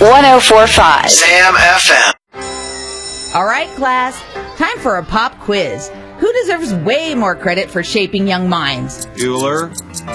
1045 Sam FM. All right, class, time for a pop quiz. Who deserves way more credit for shaping young minds? Bueller.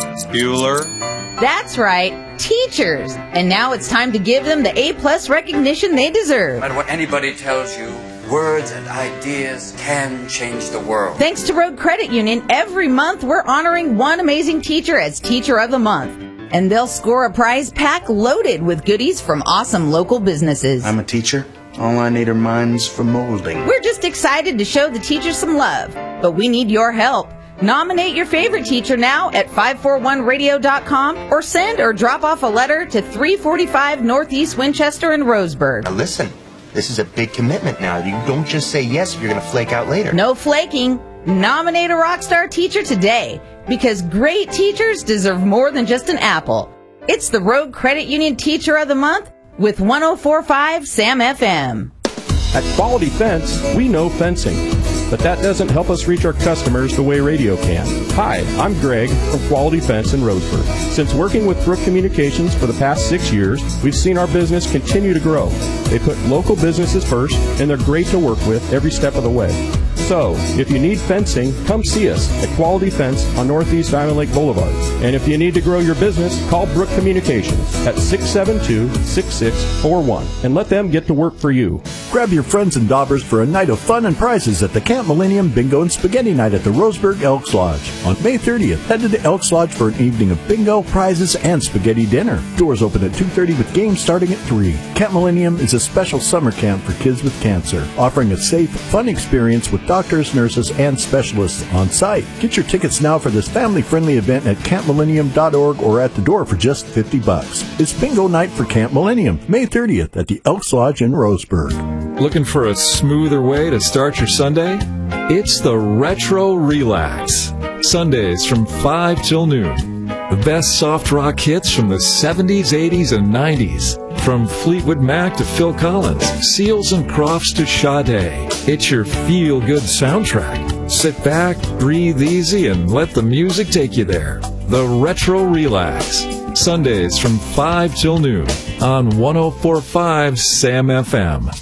That's right, teachers. And now it's time to give them the A-plus recognition they deserve. No matter what anybody tells you, words and ideas can change the world. Thanks to Road Credit Union, every month we're honoring one amazing teacher as Teacher of the Month. And they'll score a prize pack loaded with goodies from awesome local businesses. I'm a teacher. All I need are minds for molding. We're just excited to show the teachers some love, but we need your help. Nominate your favorite teacher now at 541radio.com or send or drop off a letter to 345 Northeast Winchester in Roseburg. Now listen, this is a big commitment now. You don't just say yes if you're going to flake out later. No flaking. Nominate a rock star teacher today, because great teachers deserve more than just an apple. It's the Road Credit Union Teacher of the Month with 1045 Sam FM. At Quality Fence, we know fencing, but that doesn't help us reach our customers the way radio can. Hi, I'm Greg from Quality Fence in Roseburg. Since working with Brook Communications for the past 6 years, we've seen our business continue to grow. They put local businesses first, and they're great to work with every step of the way. So, if you need fencing, come see us at Quality Fence on Northeast Island Lake Boulevard. And if you need to grow your business, call Brook Communications at 672-6641 and let them get to work for you. Grab your friends and daubers for a night of fun and prizes at the Camp Millennium Bingo and Spaghetti Night at the Roseburg Elks Lodge. On May 30th, head to the Elks Lodge for an evening of bingo, prizes, and spaghetti dinner. Doors open at 2:30 with games starting at 3. Camp Millennium is a special summer camp for kids with cancer, offering a safe, fun experience with doctors, nurses, and specialists on site. Get your tickets now for this family-friendly event at campmillennium.org or at the door for just $50. It's bingo night for Camp Millennium, May 30th at the Elks Lodge in Roseburg. Looking for a smoother way to start your Sunday? It's the Retro Relax. Sundays from 5 till noon. The best soft rock hits from the 70s, 80s, and 90s. From Fleetwood Mac to Phil Collins, Seals and Crofts to Sade. It's your feel-good soundtrack. Sit back, breathe easy, and let the music take you there. The Retro Relax. Sundays from 5 till noon on 1045 Sam FM.